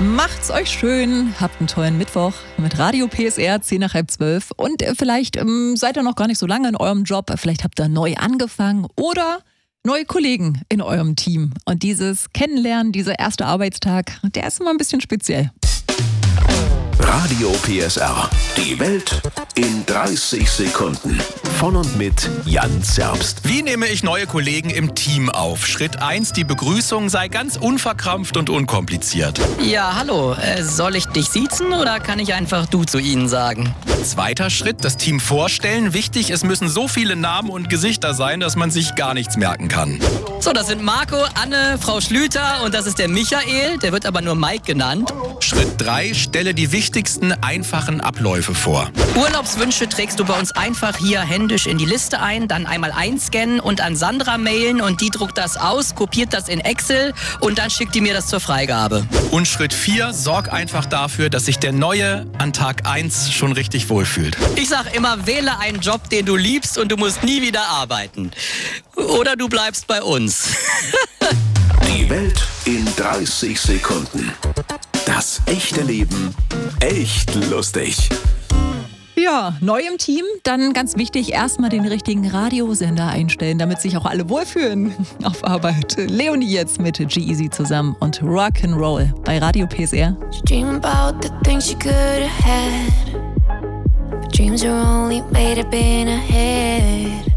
Macht's euch schön, habt einen tollen Mittwoch mit Radio PSR 10 nach halb 12 und vielleicht seid ihr noch gar nicht so lange in eurem Job, vielleicht habt ihr neu angefangen oder neue Kollegen in eurem Team und dieses Kennenlernen, dieser erste Arbeitstag, der ist immer ein bisschen speziell. Radio PSR. Die Welt in 30 Sekunden. Von und mit Jan Zerbst. Wie nehme ich neue Kollegen im Team auf? Schritt 1, die Begrüßung sei ganz unverkrampft und unkompliziert. Ja, hallo. Soll ich dich siezen oder kann ich einfach du zu ihnen sagen? Zweiter Schritt, das Team vorstellen. Wichtig, es müssen so viele Namen und Gesichter sein, dass man sich gar nichts merken kann. So, das sind Marco, Anne, Frau Schlüter und das ist der Michael. Der wird aber nur Mike genannt. Schritt 3, stelle die wichtigsten einfachen Abläufe vor. Urlaubswünsche trägst du bei uns einfach hier händisch in die Liste ein, dann einmal einscannen und an Sandra mailen und die druckt das aus, kopiert das in Excel und dann schickt die mir das zur Freigabe. Und Schritt 4, sorg einfach dafür, dass sich der Neue an Tag 1 schon richtig wohlfühlt. Ich sag immer, wähle einen Job, den du liebst und du musst nie wieder arbeiten. Oder du bleibst bei uns. Die Welt in 30 Sekunden. Das echte Leben echt lustig. Ja, neu im Team, dann ganz wichtig, erstmal den richtigen Radiosender einstellen, damit sich auch alle wohlfühlen auf Arbeit. Leonie jetzt mit G-Eazy zusammen und Rock'n'Roll bei Radio PSR. Dream about the things you could have had, but dreams are only made up in a head.